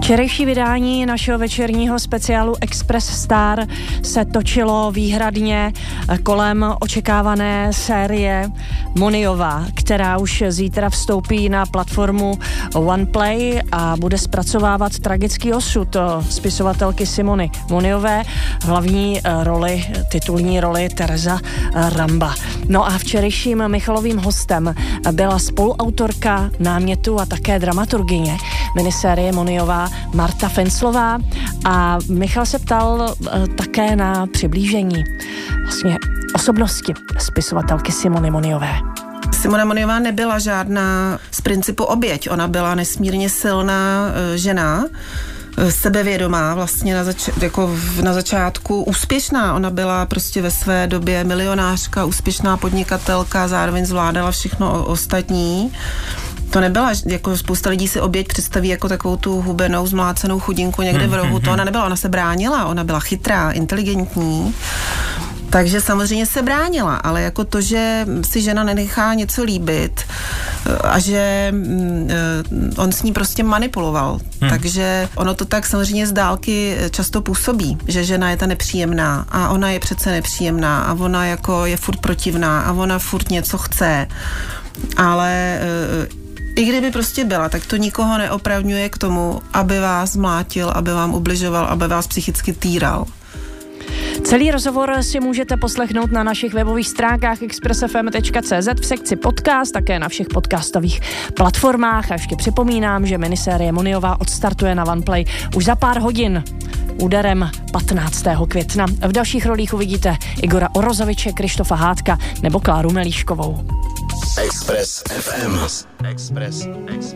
Včerejší vydání našeho večerního speciálu Express Star se točilo výhradně kolem očekávané série Moniová, která už zítra vstoupí na platformu OnePlay a bude zpracovávat tragický osud spisovatelky Simony Moniové, hlavní roli, titulní roli Tereza Ramba. No a včerejším Michalovým hostem byla spoluautorka námětu a také dramaturgyně minisérie Moniová Marta Fenclová a Michal se ptal také na přiblížení vlastně osobnosti spisovatelky Simony Moniové. Simona Moniová nebyla žádná z principu oběť, ona byla nesmírně silná žena, sebevědomá vlastně na začátku, úspěšná, ona byla prostě ve své době milionářka, úspěšná podnikatelka, zároveň zvládala všechno ostatní. To nebyla, jako spousta lidí si oběť představí jako takovou tu hubenou, zmlácenou chudinku někde v rohu, to ona nebyla, ona se bránila, ona byla chytrá, inteligentní. Takže samozřejmě se bránila, ale jako to, že si žena nenechá něco líbit a že on s ní prostě manipuloval. Takže ono to tak samozřejmě z dálky často působí, že žena je ta nepříjemná a ona je přece nepříjemná a ona jako je furt protivná a ona furt něco chce. Ale i kdyby prostě byla, tak to nikoho neopravňuje k tomu, aby vás mlátil, aby vám ubližoval, aby vás psychicky týral. Celý rozhovor si můžete poslechnout na našich webových stránkách expressfm.cz v sekci podcast, také na všech podcastových platformách. A ještě připomínám, že minisérie Moniová odstartuje na OnePlay už za pár hodin úderem 15. května. V dalších rolích uvidíte Igora Orozoviče, Krištofa Hádka nebo Kláru Melíškovou. Express FM. Express.